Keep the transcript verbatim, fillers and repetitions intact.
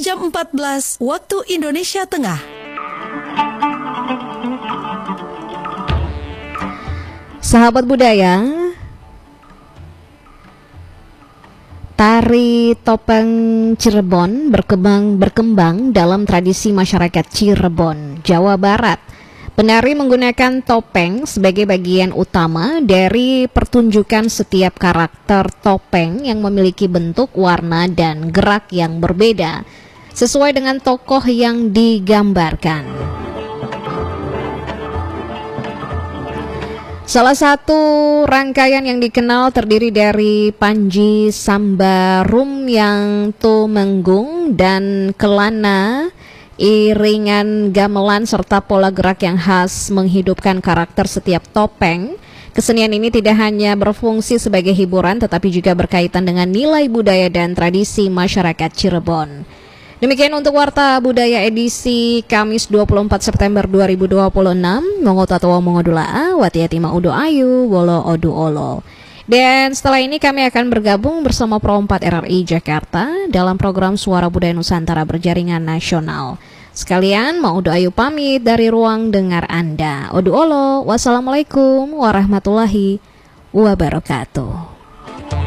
jam empat belas waktu Indonesia Tengah. Sahabat budaya, tari topeng Cirebon berkembang berkembang dalam tradisi masyarakat Cirebon, Jawa Barat. Penari menggunakan topeng sebagai bagian utama dari pertunjukan setiap karakter topeng yang memiliki bentuk, warna, dan gerak yang berbeda sesuai dengan tokoh yang digambarkan. Salah satu rangkaian yang dikenal terdiri dari Panji Sambarum yang Tumenggung dan Kelana, iringan gamelan serta pola gerak yang khas menghidupkan karakter setiap topeng. Kesenian ini tidak hanya berfungsi sebagai hiburan tetapi juga berkaitan dengan nilai budaya dan tradisi masyarakat Cirebon. Demikian untuk Warta Budaya edisi Kamis dua puluh empat September dua ribu dua puluh enam. Mongo tatawa mongo dulaa, wati hati maudo ayu, wolo odu olo. Dan setelah ini kami akan bergabung bersama Pro empat R R I Jakarta dalam program Suara Budaya Nusantara Berjaringan Nasional. Sekalian mau Odu Ayu pamit dari ruang dengar Anda. Odu olo, wassalamualaikum warahmatullahi wabarakatuh.